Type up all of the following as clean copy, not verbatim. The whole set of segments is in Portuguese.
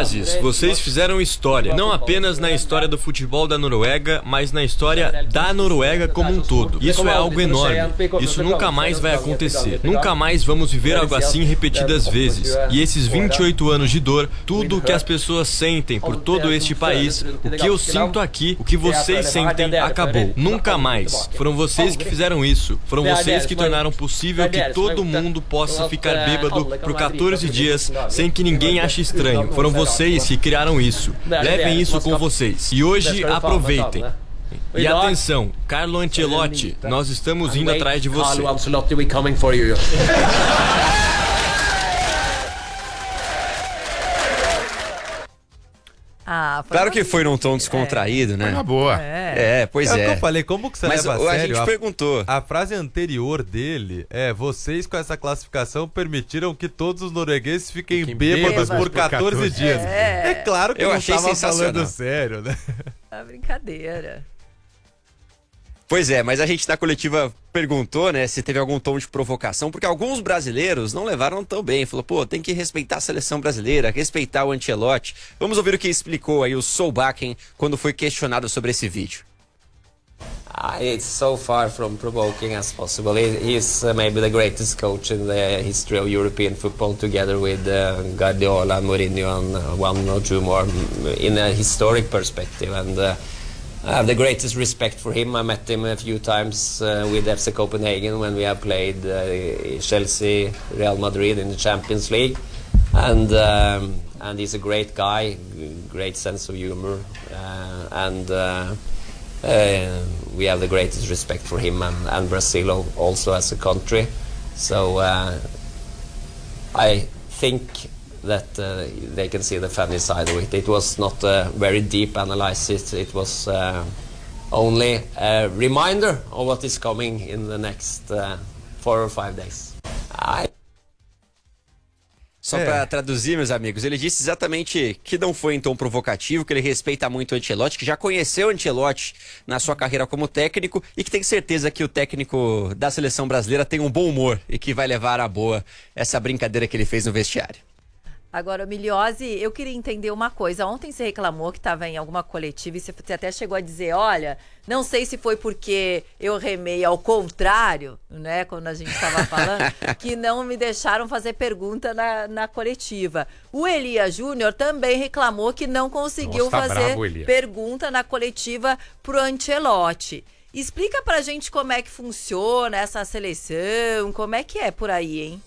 Rapazes, vocês fizeram história, não apenas na história do futebol da Noruega, mas na história da Noruega como um todo. Isso é algo enorme, isso nunca mais vai acontecer. Nunca mais vamos viver algo assim repetidas vezes. E esses 28 anos de dor, tudo o que as pessoas sentem por todo este país, o que eu sinto aqui, o que vocês sentem, acabou. Nunca mais. Foram vocês que fizeram isso. Foram vocês que tornaram possível que todo mundo possa ficar bêbado por 14 dias sem que ninguém ache estranho. Foram vocês que criaram isso. Levem isso com vocês. E hoje aproveitem. E atenção, Carlo Ancelotti, nós estamos indo atrás de você. Claro que foi num tom descontraído, né? Foi uma boa. Pois É o é. que eu falei, como que você Mas leva a a sério? gente perguntou. A frase anterior dele é: vocês com essa classificação permitiram que todos os noruegueses fiquem bêbados por 14 dias. É claro que eu não achei tava sensacional. falando sério, né? É brincadeira. Pois é, mas a gente na coletiva perguntou, né, se teve algum tom de provocação, porque alguns brasileiros não levaram tão bem. Falou, pô, tem que respeitar a seleção brasileira, respeitar o Ancelotti. Vamos ouvir o que explicou aí o Solbakken quando foi questionado sobre esse vídeo. It's so far from provoking as possible. He's maybe the greatest coach in the history of European football, together with Guardiola, Mourinho, and one or two more in a historic perspective. And I have the greatest respect for him. I met him a few times with FC Copenhagen when we have played Chelsea, Real Madrid in the Champions League, and he's a great guy, great sense of humor, and we have the greatest respect for him and Brazil also as a country. So I think that they can see the funny side of it. It was not a very deep analysis. It was only a reminder of what is coming in the next 4 or 5 days. Só para traduzir, meus amigos, ele disse exatamente que não foi em tom provocativo, que ele respeita muito o Ancelotti, que já conheceu o Ancelotti na sua carreira como técnico e que tem certeza que o técnico da seleção brasileira tem um bom humor e que vai levar à boa essa brincadeira que ele fez no vestiário. Agora, Miliose, eu queria entender uma coisa. Ontem você reclamou que estava em alguma coletiva e você até chegou a dizer, olha, não sei se foi porque eu remei ao contrário, né, quando a gente estava falando, que não me deixaram fazer pergunta na coletiva. O Elia Júnior também reclamou que não conseguiu fazer pergunta na coletiva pro Ancelotti. Explica pra gente como é que funciona essa seleção, como é que é por aí, hein?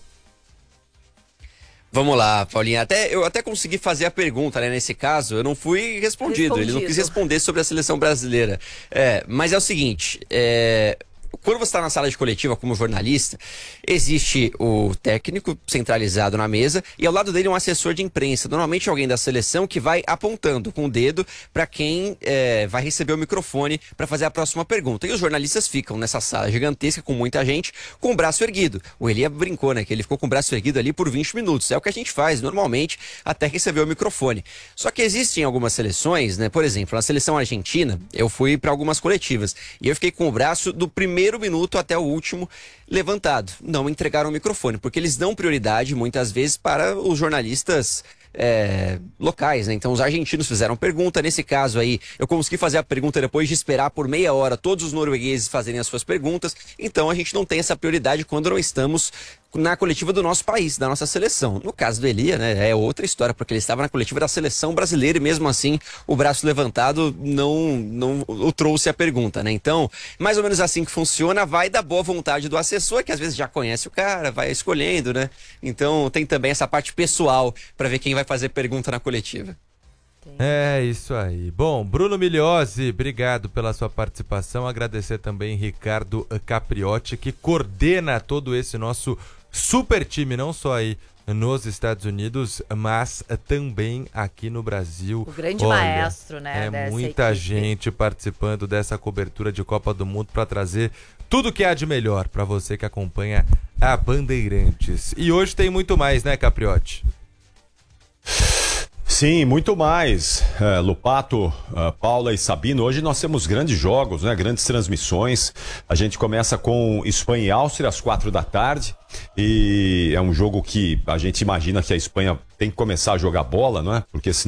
Vamos lá, Paulinha. Eu até consegui fazer a pergunta, né? Nesse caso, eu não fui respondido. Ele não quis responder sobre a seleção brasileira. Mas é o seguinte, quando você está na sala de coletiva como jornalista, existe o técnico centralizado na mesa e ao lado dele um assessor de imprensa, normalmente alguém da seleção que vai apontando com o dedo para quem vai receber o microfone para fazer a próxima pergunta. E os jornalistas ficam nessa sala gigantesca com muita gente com o braço erguido. O Elia brincou, né, que ele ficou com o braço erguido ali por 20 minutos. É o que a gente faz normalmente até receber o microfone. Só que existem algumas seleções, né, por exemplo, na seleção argentina, eu fui para algumas coletivas e eu fiquei com o braço do primeiro minuto até o último levantado. Não me entregaram o microfone, porque eles dão prioridade muitas vezes para os jornalistas locais, né? Então os argentinos fizeram pergunta, nesse caso aí eu consegui fazer a pergunta depois de esperar por meia hora todos os noruegueses fazerem as suas perguntas, então a gente não tem essa prioridade quando não estamos na coletiva do nosso país, da nossa seleção. No caso do Elia, né, é outra história, porque ele estava na coletiva da seleção brasileira e mesmo assim o braço levantado não o trouxe a pergunta, né? Então, mais ou menos assim que funciona, vai da boa vontade do assessor, que às vezes já conhece o cara, vai escolhendo, né? Então tem também essa parte pessoal para ver quem vai fazer pergunta na coletiva. É isso aí. Bom, Bruno Miliose, obrigado pela sua participação. Agradecer também Ricardo Capriotti, que coordena todo esse nosso super time, não só aí nos Estados Unidos, mas também aqui no Brasil. O grande maestro, né? É muita gente participando dessa cobertura de Copa do Mundo para trazer tudo que há de melhor para você que acompanha a Bandeirantes. E hoje tem muito mais, né, Capriotti? Sim, muito mais. Lupato, Paula e Sabino, hoje nós temos grandes jogos, né? Grandes transmissões. A gente começa com Espanha e Áustria às 4 da tarde. E é um jogo que a gente imagina que a Espanha tem que começar a jogar bola, não é? Porque